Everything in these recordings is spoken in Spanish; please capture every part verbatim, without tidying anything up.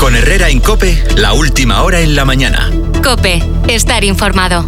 Con Herrera en COPE, la última hora en la mañana. COPE, estar informado.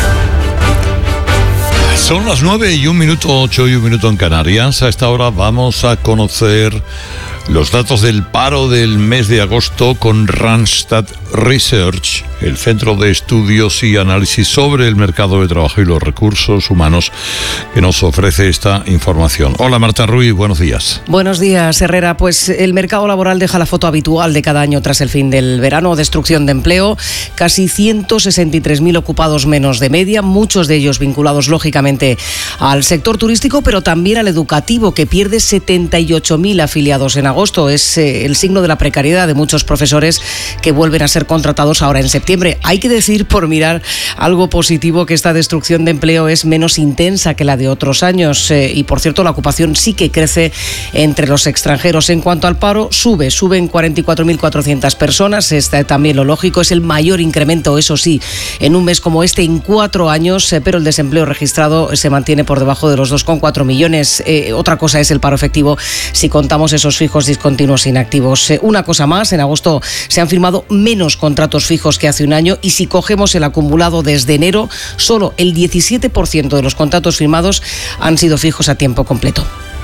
Son las nueve y un minuto, ocho y un minuto en Canarias. A esta hora vamos a conocer los datos del paro del mes de agosto con Randstad Research, el Centro de Estudios y Análisis sobre el Mercado de Trabajo y los Recursos Humanos, que nos ofrece esta información. Hola Marta Ruiz, buenos días. Buenos días, Herrera. Pues el mercado laboral deja la foto habitual de cada año tras el fin del verano. Destrucción de empleo, casi ciento sesenta y tres mil ocupados menos de media, muchos de ellos vinculados lógicamente al sector turístico, pero también al educativo, que pierde setenta y ocho mil afiliados en agosto. Es eh, el signo de la precariedad de muchos profesores que vuelven a ser contratados ahora en septiembre. Hay que decir, por mirar algo positivo, que esta destrucción de empleo es menos intensa que la de otros años eh, y, por cierto, la ocupación sí que crece entre los extranjeros. En cuanto al paro, sube, suben cuarenta y cuatro mil cuatrocientas personas. Está también lo lógico, es el mayor incremento, eso sí, en un mes como este en cuatro años, eh, pero el desempleo registrado se mantiene por debajo de los dos coma cuatro millones. Eh, otra cosa es el paro efectivo, si contamos esos fijos discontinuos inactivos. Eh, una cosa más, en agosto se han firmado menos contratos fijos que hace un año, y si cogemos el acumulado desde enero, solo el diecisiete por ciento de los contratos firmados han sido fijos a tiempo completo.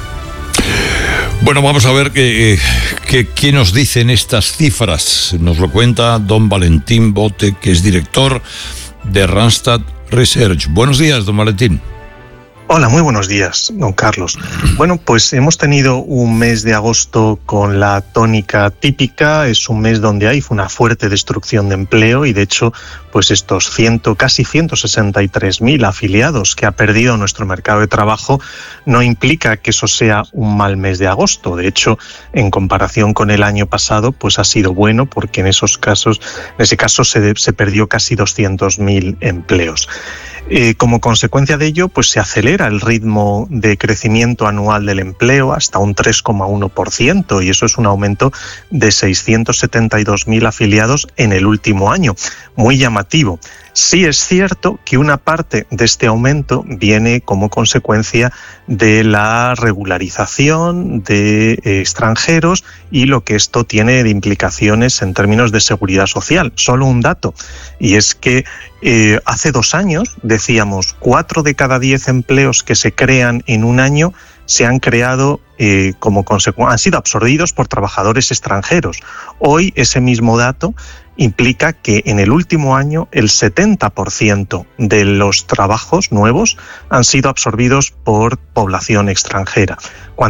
Bueno, vamos a ver qué, qué, qué nos dicen estas cifras. Nos lo cuenta don Valentín Bote, que es director de Randstad Research. Buenos días, don Valentín. Hola, muy buenos días, don Carlos. Bueno, pues hemos tenido un mes de agosto con la tónica típica. Es un mes donde hay una fuerte destrucción de empleo y, de hecho, pues estos ciento, casi ciento sesenta y tres mil afiliados que ha perdido nuestro mercado de trabajo no implica que eso sea un mal mes de agosto. De hecho, en comparación con el año pasado, pues ha sido bueno, porque en esos casos, en ese caso se, se perdió casi doscientos mil empleos. Eh, como consecuencia de ello, pues se acelera el ritmo de crecimiento anual del empleo hasta un tres coma uno por ciento, y eso es un aumento de seiscientos setenta y dos mil afiliados en el último año. Muy llamativo. Sí es cierto que una parte de este aumento viene como consecuencia de la regularización de eh, extranjeros y lo que esto tiene de implicaciones en términos de seguridad social. Solo un dato, y es que eh, hace dos años decíamos cuatro de cada diez empleos que se crean en un año se han creado eh, como consecuencia, han sido absorbidos por trabajadores extranjeros. Hoy ese mismo dato implica que en el último año el setenta por ciento de los trabajos nuevos han sido absorbidos por población extranjera. Cuando